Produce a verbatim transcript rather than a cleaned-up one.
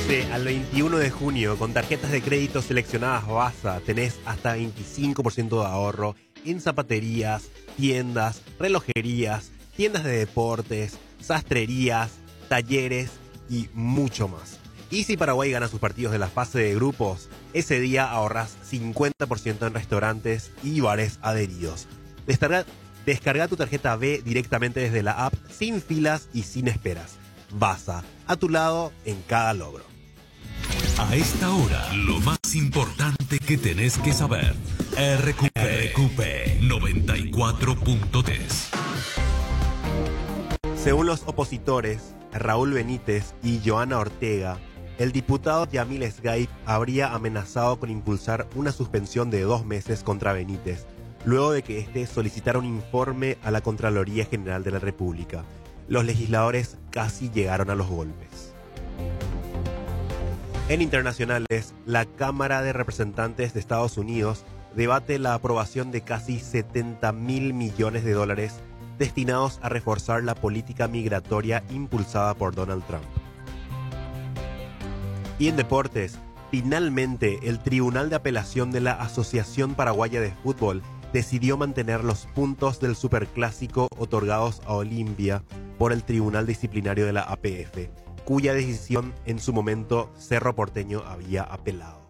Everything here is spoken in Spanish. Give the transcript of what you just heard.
quince al veintiuno de junio, con tarjetas de crédito seleccionadas Baza, tenés hasta veinticinco por ciento de ahorro en zapaterías, tiendas, relojerías, tiendas de deportes, sastrerías, talleres y mucho más. Y si Paraguay gana sus partidos de la fase de grupos, ese día ahorrás cincuenta por ciento en restaurantes y bares adheridos. Descarga, descarga tu tarjeta B directamente desde la app, sin filas y sin esperas. Baza, a tu lado en cada logro. A esta hora, lo más importante que tenés que saber. R Q P, R Q P noventa y cuatro punto tres. Según los opositores, Raúl Benítez y Joana Ortega, el diputado Yamil Sgaip habría amenazado con impulsar una suspensión de dos meses contra Benítez, luego de que éste solicitara un informe a la Contraloría General de la República. Los legisladores casi llegaron a los golpes. En internacionales, la Cámara de Representantes de Estados Unidos debate la aprobación de casi setenta mil millones de dólares destinados a reforzar la política migratoria impulsada por Donald Trump. Y en deportes, finalmente el Tribunal de Apelación de la Asociación Paraguaya de Fútbol decidió mantener los puntos del Superclásico otorgados a Olimpia por el Tribunal Disciplinario de la A P F, cuya decisión en su momento Cerro Porteño había apelado.